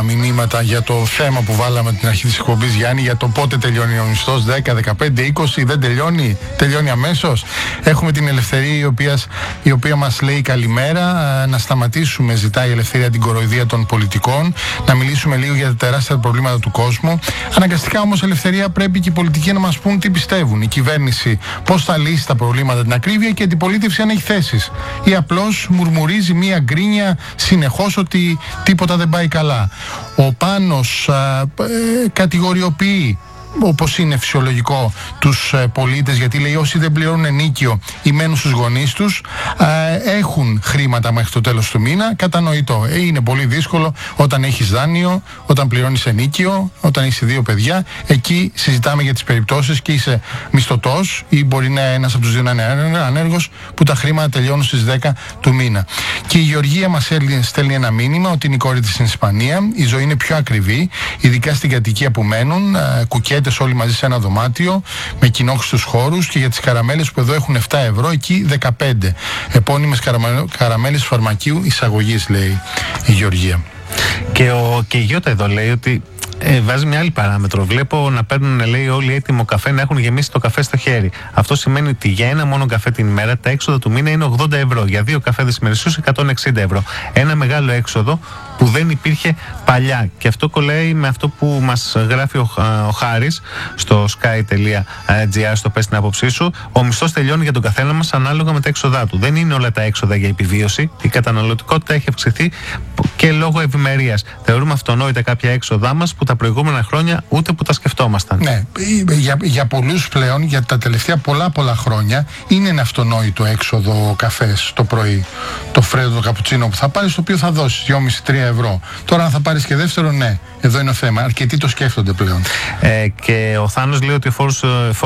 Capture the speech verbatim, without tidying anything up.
μηνύματα για το θέμα που βάλαμε την αρχή της εκπομπής, Γιάννη, για το πότε τελειώνει ο μισθός, δέκα, δεκαπέντε, είκοσι, δεν τελειώνει, τελειώνει αμέσως. Έχουμε την Ελευθερία η οποία, η οποία μας λέει καλημέρα, να σταματήσουμε, ζητάει η Ελευθερία, την κοροϊδία των πολιτικών, να μιλήσουμε λίγο για τα τεράστια προβλήματα του κόσμου. Αναγκαστικά όμως, Ελευθερία, πρέπει και οι πολιτικοί να μας πούν τι πιστεύουν. Η κυβέρνηση πώς θα λύσει τα προβλήματα, την ακρίβεια, και η αντιπολίτευση αν έχει θέσεις. Ή απλώς μουρμουρίζει μία γκρίνια συνεχώς ότι τίποτα δεν πάει καλά. Ο Πάνος α, ε, κατηγοριοποιεί, όπως είναι φυσιολογικό, τους ε, πολίτες, γιατί λέει όσοι δεν πληρώνουν ενίκιο ή μένουν στους γονείς τους ε, έχουν χρήματα μέχρι το τέλος του μήνα. Κατανοητό. Ε, είναι πολύ δύσκολο όταν έχεις δάνειο, όταν πληρώνεις ενίκιο, όταν έχεις δύο παιδιά. Εκεί συζητάμε για τις περιπτώσεις και είσαι μισθωτός ή μπορεί να ένας από τους δύο να είναι ανέργος, που τα χρήματα τελειώνουν στις δέκα του μήνα. Και η Γεωργία μας στέλνει ένα μήνυμα ότι είναι η κόρη της στην Ισπανία, η ζωή είναι πιο ακριβή, ειδικά στην κατοικία που μένουν, ε, κουκέτες όλοι μαζί σε ένα δωμάτιο με κοινόχρηστους χώρους, και για τις καραμέλες που εδώ έχουν επτά ευρώ, εκεί δεκαπέντε. Επώνυμες καραμε, καραμέλες φαρμακείου εισαγωγής, λέει η Γεωργία. Και, ο, και η Γιώτα εδώ λέει ότι Ε, βάζει μια άλλη παράμετρο. Βλέπω να παίρνουν, λέει, όλοι έτοιμο καφέ, να έχουν γεμίσει το καφέ στο χέρι. Αυτό σημαίνει ότι για ένα μόνο καφέ την ημέρα τα έξοδα του μήνα είναι ογδόντα ευρώ. Για δύο καφέδες ημερησίως εκατόν εξήντα ευρώ. Ένα μεγάλο έξοδο που δεν υπήρχε παλιά. Και αυτό κολλάει με αυτό που μας γράφει ο, ο Χάρης στο sky τελεία gr, στο πες την άποψή σου. Ο μισθός τελειώνει για τον καθένα μας ανάλογα με τα έξοδά του. Δεν είναι όλα τα έξοδα για επιβίωση. Η καταναλωτικότητα έχει αυξηθεί και λόγω ευημερίας. Θεωρούμε αυτονόητα κάποια έξοδά μας που τα προηγούμενα χρόνια ούτε που τα σκεφτόμασταν. Ναι, για, για πολλούς πλέον, για τα τελευταία πολλά πολλά χρόνια, είναι ένα αυτονόητο έξοδο ο καφές το πρωί. Το φρέντο, το καπουτσίνο που θα πάρεις, το οποίο θα δώσεις δυόμισι με τρία ευρώ. Τώρα, αν θα πάρεις και δεύτερο, ναι, εδώ είναι το θέμα. Αρκετοί το σκέφτονται πλέον. Ε, και ο Θάνος λέει ότι ο φόρος